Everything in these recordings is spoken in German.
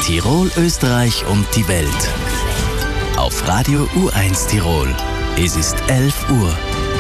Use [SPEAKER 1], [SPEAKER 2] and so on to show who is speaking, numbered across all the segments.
[SPEAKER 1] Tirol, Österreich und die Welt. Auf Radio U1 Tirol. Es ist 11 Uhr.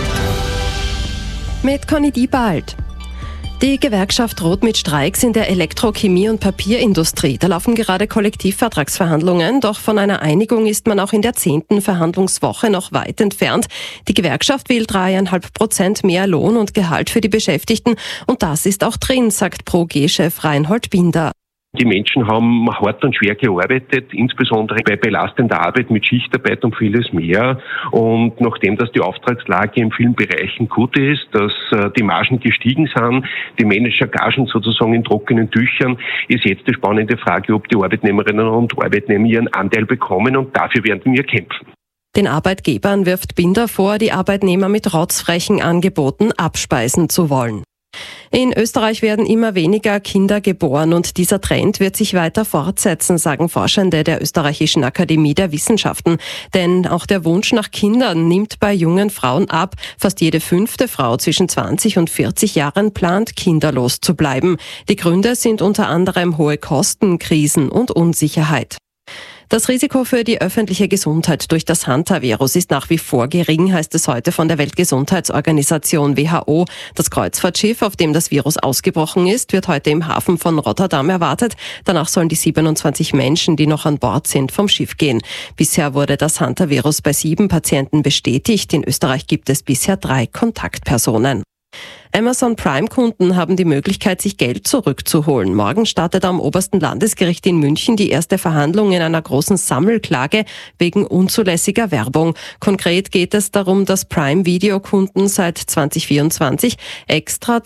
[SPEAKER 2] Mit Conny Diebald. Die Gewerkschaft droht mit Streiks in der Elektro-, Chemie- und Papierindustrie. Da laufen gerade Kollektivvertragsverhandlungen, doch von einer Einigung ist man auch in der 10. Verhandlungswoche noch weit entfernt. Die Gewerkschaft will 3,5% mehr Lohn und Gehalt für die Beschäftigten und das ist auch drin, sagt Pro-G-Chef Reinhold Binder.
[SPEAKER 3] Die Menschen haben hart und schwer gearbeitet, insbesondere bei belastender Arbeit mit Schichtarbeit und vieles mehr. Und nachdem dass die Auftragslage in vielen Bereichen gut ist, dass die Margen gestiegen sind, die Managergagen sozusagen in trockenen Tüchern, ist jetzt die spannende Frage, ob die Arbeitnehmerinnen und Arbeitnehmer ihren Anteil bekommen, und dafür werden wir kämpfen.
[SPEAKER 2] Den Arbeitgebern wirft Binder vor, die Arbeitnehmer mit rotzfrechen Angeboten abspeisen zu wollen. In Österreich werden immer weniger Kinder geboren und dieser Trend wird sich weiter fortsetzen, sagen Forschende der Österreichischen Akademie der Wissenschaften. Denn auch der Wunsch nach Kindern nimmt bei jungen Frauen ab. Fast jede 5. Frau zwischen 20 und 40 Jahren plant, kinderlos zu bleiben. Die Gründe sind unter anderem hohe Kosten, Krisen und Unsicherheit. Das Risiko für die öffentliche Gesundheit durch das Hantavirus ist nach wie vor gering, heißt es heute von der Weltgesundheitsorganisation WHO. Das Kreuzfahrtschiff, auf dem das Virus ausgebrochen ist, wird heute im Hafen von Rotterdam erwartet. Danach sollen die 27 Menschen, die noch an Bord sind, vom Schiff gehen. Bisher wurde das Hantavirus bei 7 Patienten bestätigt. In Österreich gibt es bisher 3 Kontaktpersonen. Amazon Prime-Kunden haben die Möglichkeit, sich Geld zurückzuholen. Morgen startet am obersten Landesgericht in München die erste Verhandlung in einer großen Sammelklage wegen unzulässiger Werbung. Konkret geht es darum, dass Prime-Video-Kunden seit 2024 extra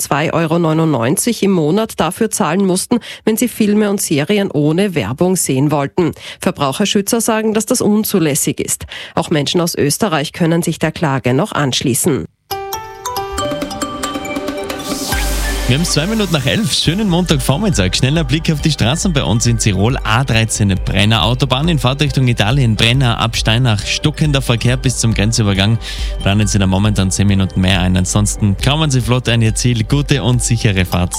[SPEAKER 2] 2,99 € im Monat dafür zahlen mussten, wenn sie Filme und Serien ohne Werbung sehen wollten. Verbraucherschützer sagen, dass das unzulässig ist. Auch Menschen aus Österreich können sich der Klage noch anschließen.
[SPEAKER 4] Wir haben es 2 Minuten nach 11. Schönen Montagvormittag. Schneller Blick auf die Straßen bei uns in Tirol. A13 Brenner Autobahn in Fahrtrichtung Italien. Brenner ab Steinach. Stockender Verkehr bis zum Grenzübergang. Planen Sie da momentan 10 Minuten mehr ein. Ansonsten kommen Sie flott an Ihr Ziel. Gute und sichere Fahrt.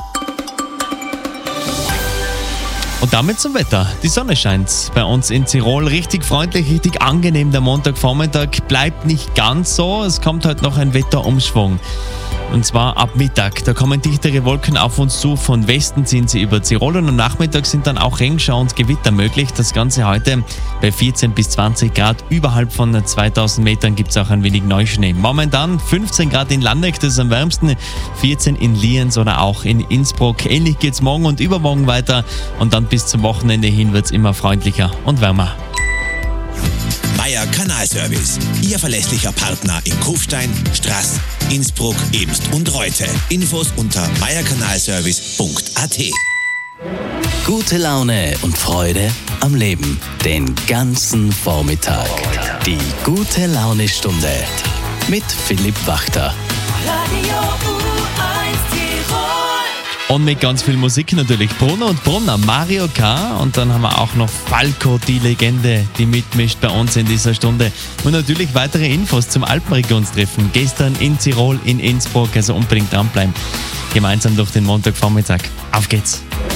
[SPEAKER 4] Und damit zum Wetter. Die Sonne scheint bei uns in Tirol. Richtig freundlich, richtig angenehm. Der Montagvormittag bleibt nicht ganz so. Es kommt heute noch ein Wetterumschwung. Und zwar ab Mittag. Da kommen dichtere Wolken auf uns zu. Von Westen ziehen sie über Tirol und am Nachmittag sind dann auch Regenschauer und Gewitter möglich. Das Ganze heute bei 14 bis 20 Grad. Überhalb von 2000 Metern gibt es auch ein wenig Neuschnee. Momentan 15 Grad in Landeck, das ist am wärmsten. 14 in Lienz oder auch in Innsbruck. Ähnlich geht es morgen und übermorgen weiter. Und dann bis zum Wochenende hin wird es immer freundlicher und wärmer.
[SPEAKER 5] Meier Kanalservice. Ihr verlässlicher Partner in Kufstein, Straß, Innsbruck, Ebst und Reute. Infos unter meierkanalservice.at.
[SPEAKER 1] Gute Laune und Freude am Leben. Den ganzen Vormittag. Die gute Laune-Stunde mit Philipp Wachter.
[SPEAKER 6] Radio U1 Tirol.
[SPEAKER 4] Und mit ganz viel Musik natürlich. Brunner und Brunner, Mario K. Und dann haben wir auch noch Falco, die Legende, die mitmischt bei uns in dieser Stunde. Und natürlich weitere Infos zum Alpenregionstreffen. Gestern in Tirol, in Innsbruck. Also unbedingt dranbleiben. Gemeinsam durch den Montagvormittag. Auf geht's.